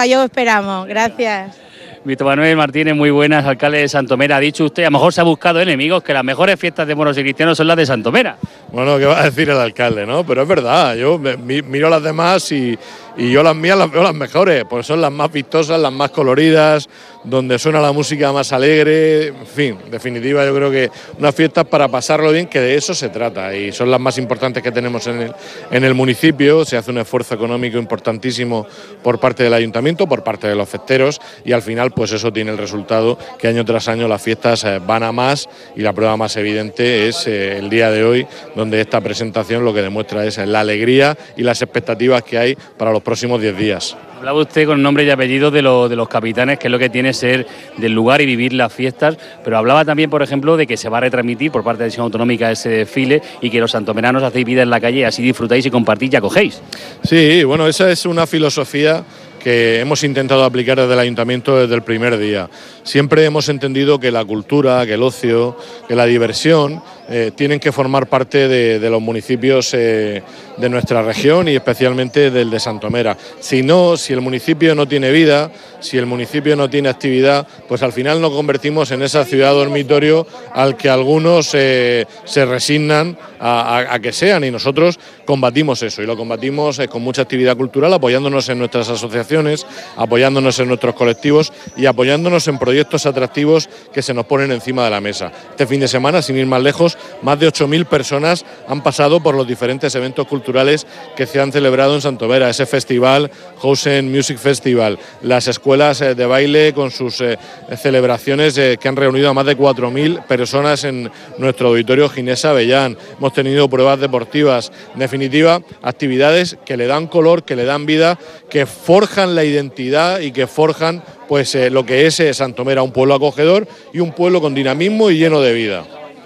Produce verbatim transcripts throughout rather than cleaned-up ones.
allá os esperamos. Gracias. Víctor Manuel Martínez, muy buenas, alcalde de Santomera. Ha dicho usted, a lo mejor se ha buscado enemigos, que las mejores fiestas de moros y cristianos son las de Santomera. Bueno, ¿qué va a decir el alcalde, no? Pero es verdad, yo me, miro las demás y, y yo las mías las veo las mejores, pues son las más vistosas, las más coloridas, donde suena la música más alegre, en fin, en definitiva yo creo que unas fiestas para pasarlo bien, que de eso se trata, y son las más importantes que tenemos en el, en el municipio. Se hace un esfuerzo económico importantísimo por parte del ayuntamiento, por parte de los festeros, y al final pues eso tiene el resultado que año tras año las fiestas eh, van a más, y la prueba más evidente es eh, el día de hoy, donde esta presentación lo que demuestra es la alegría y las expectativas que hay para los próximos diez días. Hablaba usted con nombre y apellido de, lo, de los capitanes, que es lo que tiene ser del lugar y vivir las fiestas, pero hablaba también, por ejemplo, de que se va a retransmitir por parte de la Dirección Autonómica ese desfile y que los santomeranos hacéis vida en la calle, así disfrutáis y compartís y acogéis. Sí, bueno, esa es una filosofía que hemos intentado aplicar desde el Ayuntamiento desde el primer día. Siempre hemos entendido que la cultura, que el ocio, que la diversión eh, tienen que formar parte de, de los municipios eh, de nuestra región y especialmente del de Santomera. Si no, si el municipio no tiene vida, si el municipio no tiene actividad, pues al final nos convertimos en esa ciudad dormitorio al que algunos eh, se resignan a, a, a que sean, y nosotros combatimos eso, y lo combatimos eh, con mucha actividad cultural, apoyándonos en nuestras asociaciones, apoyándonos en nuestros colectivos y apoyándonos en proyectos atractivos que se nos ponen encima de la mesa. Este fin de semana, sin ir más lejos, más de ocho mil personas han pasado por los diferentes eventos culturales que se han celebrado en Santomera, ese festival, Hausen Music Festival, las escuelas eh, de baile con sus eh, celebraciones eh, que han reunido a más de cuatro mil personas en nuestro auditorio Ginés Avellán. Hemos tenido pruebas deportivas, en definitiva, actividades que le dan color, que le dan vida, que forjan la identidad y que forjan pues eh, lo que es eh, Santomera, un pueblo acogedor y un pueblo con dinamismo y lleno de vida.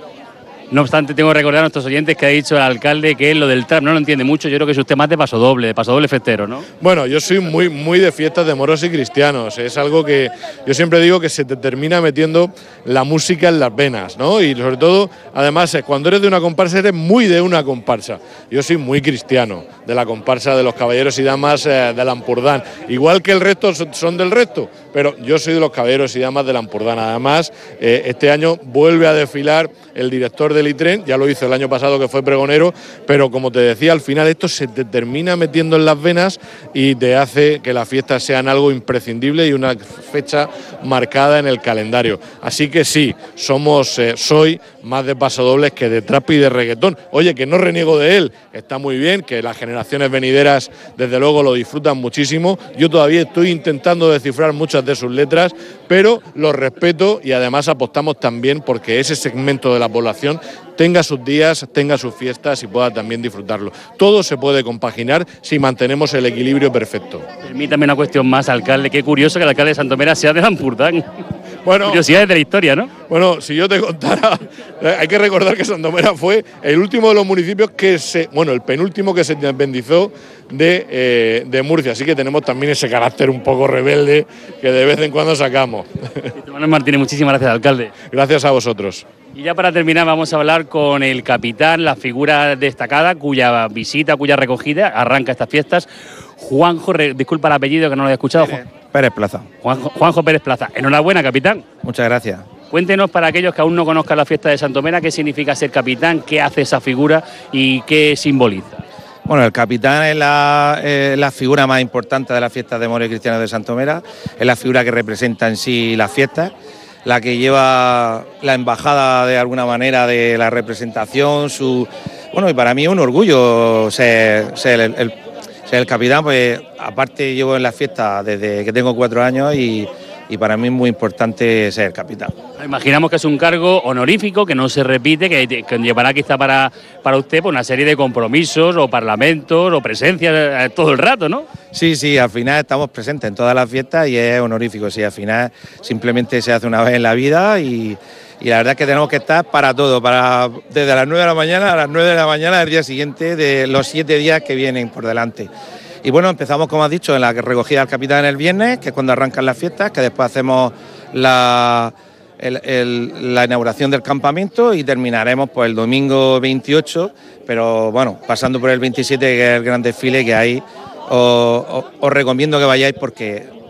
No obstante, tengo que recordar a nuestros oyentes que ha dicho el alcalde que él lo del trap no lo entiende mucho. Yo creo que es usted más de pasodoble, de pasodoble festero, ¿no? Bueno, yo soy muy, muy de fiestas de moros y cristianos. Es algo que yo siempre digo que se te termina metiendo la música en las venas, ¿no? Y sobre todo, además, cuando eres de una comparsa, eres muy de una comparsa. Yo soy muy cristiano, de la comparsa de los caballeros y damas eh, del Ampurdán. Igual que el resto son del resto, pero yo soy de los caballeros y damas del Ampurdán. Además, eh, este año vuelve a desfilar el director del ITREN, ya lo hizo el año pasado que fue pregonero, pero como te decía, al final esto se te termina metiendo en las venas y te hace que las fiestas sean algo imprescindible y una fecha marcada en el calendario. Así que sí, somos, eh, soy más de pasodobles que de trap y de reggaetón. Oye, que no reniego de él, está muy bien, que las generaciones venideras desde luego lo disfrutan muchísimo. Yo todavía estoy intentando descifrar muchas de sus letras, pero los respeto y además apostamos también porque ese segmento de la población tenga sus días, tenga sus fiestas y pueda también disfrutarlo. Todo se puede compaginar si mantenemos el equilibrio perfecto. Permítame una cuestión más, alcalde. Qué curioso que el alcalde de Santomera sea de Ampurdán. Bueno, curiosidades de la historia, ¿no? Bueno, si yo te contara, hay que recordar que Santomera fue el último de los municipios que se, bueno, el penúltimo que se independizó de, eh, de Murcia, así que tenemos también ese carácter un poco rebelde que de vez en cuando sacamos. Manuel Martínez, muchísimas gracias, alcalde. Gracias a vosotros. Y ya para terminar vamos a hablar con el capitán, la figura destacada, cuya visita, cuya recogida arranca estas fiestas. Juanjo, disculpa el apellido que no lo he escuchado. Pérez, Pérez Plaza. Juanjo, Juanjo Pérez Plaza. Enhorabuena, capitán. Muchas gracias. Cuéntenos, para aquellos que aún no conozcan la fiesta de Santomera, qué significa ser capitán, qué hace esa figura y qué simboliza. Bueno, el capitán es la, eh, la figura más importante de las fiestas de moros y cristianos de Santomera, es la figura que representa en sí las fiestas, la que lleva la embajada de alguna manera de la representación, su bueno, y para mí es un orgullo ser, ser, el, el, ser el capitán, pues aparte llevo en las fiestas desde que tengo cuatro años y, y para mí es muy importante ser capitán. Imaginamos que es un cargo honorífico, que no se repite, que, que llevará quizá para, para usted pues, una serie de compromisos o parlamentos o presencias todo el rato, ¿no? Sí, sí, al final estamos presentes en todas las fiestas y es honorífico, sí, al final simplemente se hace una vez en la vida y, y la verdad es que tenemos que estar para todo, para desde las nueve de la mañana a las nueve de la mañana del día siguiente de los siete días que vienen por delante. Y bueno, empezamos, como has dicho, en la recogida del capitán el viernes, que es cuando arrancan las fiestas, que después hacemos la... El, el, la inauguración del campamento y terminaremos pues el domingo veintiocho, pero bueno, pasando por el veintisiete, que es el gran desfile que hay, os, os, os recomiendo que vayáis porque